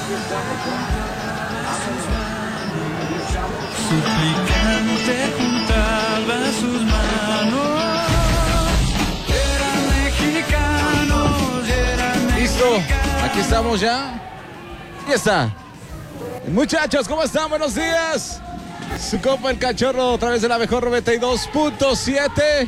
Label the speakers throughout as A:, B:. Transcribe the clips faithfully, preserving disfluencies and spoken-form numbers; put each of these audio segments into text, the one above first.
A: Suplicante juntaba sus manos. Eran mexicanos, eran mexicanos.
B: Listo, aquí estamos ya. Aquí está. Muchachos, ¿cómo están? Buenos días. Su compa el Cachorro, a través de la mejor noventa y dos punto siete.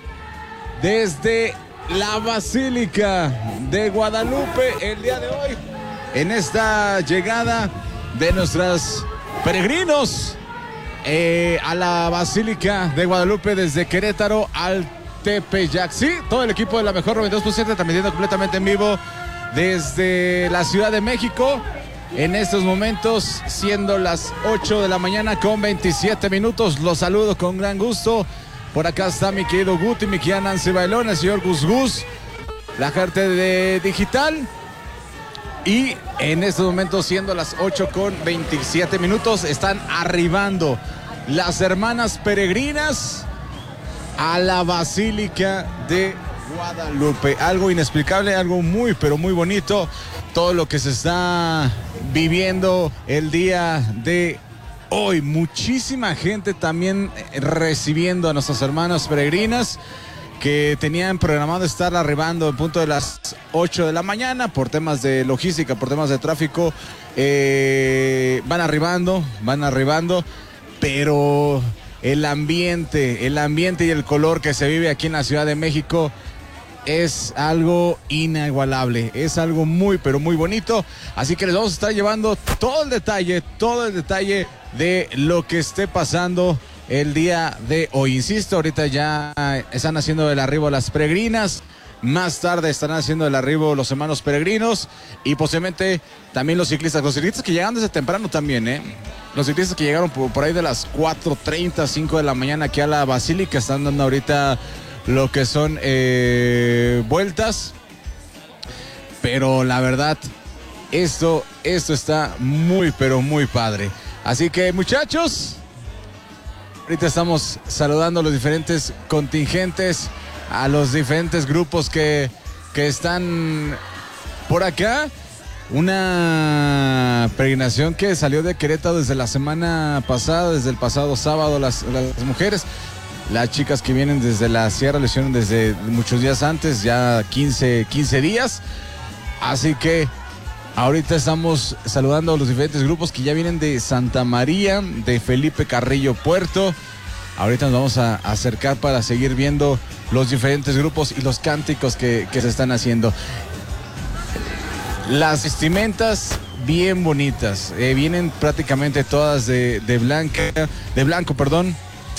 B: Desde la Basílica de Guadalupe, el día de hoy, en esta llegada de nuestros peregrinos eh, a la Basílica de Guadalupe desde Querétaro al Tepeyac. Sí, todo el equipo de la mejor noventa y dos punto siete transmitiendo completamente en vivo desde la Ciudad de México. En estos momentos, siendo las ocho de la mañana con veintisiete minutos, los saludo con gran gusto. Por acá está mi querido Guti, mi querida Nancy Bailón, el señor Gus Gus, la gente de Digital. Y en estos momentos, siendo las ocho con veintisiete minutos, están arribando las hermanas peregrinas a la Basílica de Guadalupe. Algo inexplicable, algo muy, pero muy bonito. Todo lo que se está viviendo el día de hoy. Muchísima gente también recibiendo a nuestras hermanas peregrinas que tenían programado estar arribando en punto de las ocho de la mañana por temas de logística, por temas de tráfico. Eh, van arribando, van arribando, pero el ambiente, el ambiente y el color que se vive aquí en la Ciudad de México es algo inigualable, es algo muy, pero muy bonito. Así que les vamos a estar llevando todo el detalle, todo el detalle de lo que esté pasando el día de hoy. Insisto, ahorita ya están haciendo el arribo las peregrinas. Más tarde estarán haciendo el arribo los hermanos peregrinos y posiblemente también los ciclistas. Los ciclistas que llegan desde temprano también, ¿eh? Los ciclistas que llegaron por, por ahí de las cuatro treinta, cinco de la mañana aquí a la Basílica están dando ahorita lo que son eh, vueltas. Pero la verdad, esto, esto está muy, pero muy padre. Así que, muchachos, ahorita estamos saludando a los diferentes contingentes, a los diferentes grupos que, que están por acá. Una peregrinación que salió de Querétaro desde la semana pasada, desde el pasado sábado, las, las mujeres. Las chicas que vienen desde la sierra lo hicieron desde muchos días antes, ya quince, quince días. Así que ahorita estamos saludando a los diferentes grupos que ya vienen de Santa María, de Felipe Carrillo Puerto. Ahorita nos vamos a acercar para seguir viendo los diferentes grupos y los cánticos que, que se están haciendo. Las vestimentas bien bonitas, eh, vienen prácticamente todas de, de blanca, de blanco, perdón.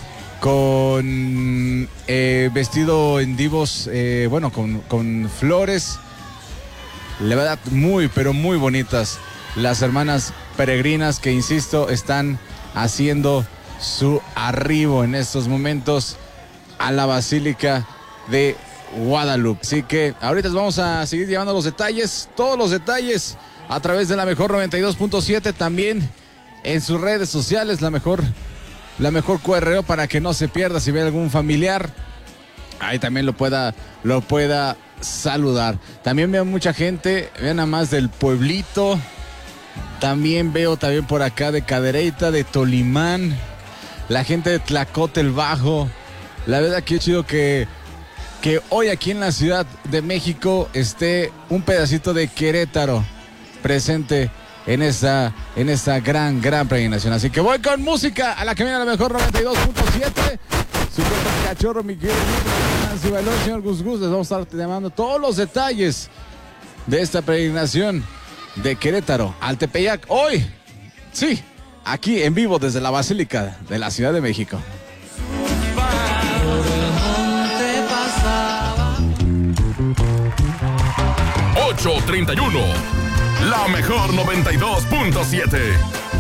B: Con eh, vestido en divos, eh, bueno, con, con flores. La verdad, muy, pero muy bonitas las hermanas peregrinas que, insisto, están haciendo su arribo en estos momentos a la Basílica de Guadalupe. Así que ahorita vamos a seguir llevando los detalles, todos los detalles a través de la mejor noventa y dos punto siete, también en sus redes sociales, la mejor La mejor Q R O para que no se pierda. Si ve algún familiar, ahí también lo pueda, lo pueda saludar. También veo mucha gente, vean nada más del pueblito. También veo también por acá de Cadereyta, de Tolimán. La gente de Tlacote el Bajo. La verdad que es chido que, que hoy aquí en la Ciudad de México esté un pedacito de Querétaro presente en esta, en esta gran, gran peregrinación. Así que voy con música a la que viene a la mejor noventa y dos punto siete. Su Cachorro, mi querido Nancy Bailón, señor Gus Gus. Les vamos a estar llamando todos los detalles de esta peregrinación de Querétaro al Tepeyac. Hoy, sí, aquí en vivo desde la Basílica de la Ciudad de México.
C: ocho treinta y uno. La mejor noventa y dos punto siete.